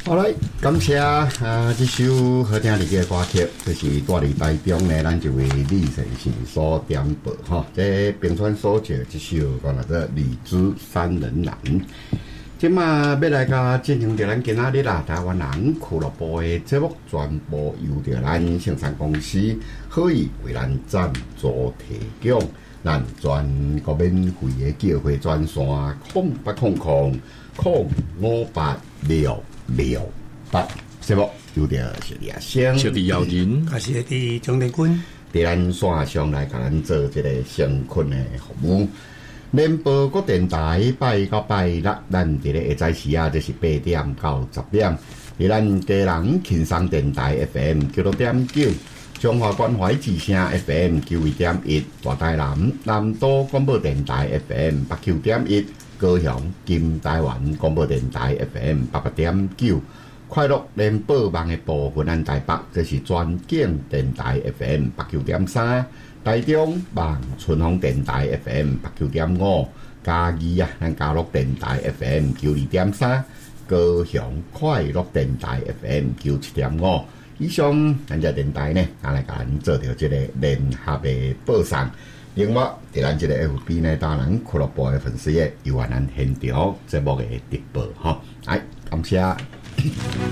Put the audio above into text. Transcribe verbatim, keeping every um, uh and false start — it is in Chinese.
好来，感谢啊！这首好听的这个歌曲，就是大理台中呢，咱这位李先生所点播哈。这平川所写这首讲做《李子三人男》。今嘛要来甲进行着咱今仔日啦，台湾人俱乐部的节目全部由着咱生产公司可以为咱赞助提供。咱全国免费的叫货专线空八空空空五八六六八，节目有着是李生， 小弟姚人， 还是伫张连军， 伫咱线上来甲咱做这个相关的服务。联播各电台拜一到拜六，咱伫咧下早时啊，就是八点到十点。伫咱家人轻松电台 F M 九六点九，中华关怀之声 F M 九一点一，大台南南都广播电台 F M 八九点一，高雄金台湾广播电台 F M 八八点九。快乐联播网的部分，咱台北这是全景电台 F M 八九点三。台中望春风电台 F M 八九点五，嘉义啊，咱嘉乐电台 F M 九二点三，高雄快乐电台 F M 九七点五。以上咱这电台呢，咱来甲咱做着这个联合的播送。另外，伫咱这个 F B 呢，当然俱乐部的粉丝页有咱现场节目的直播哈。来，感谢。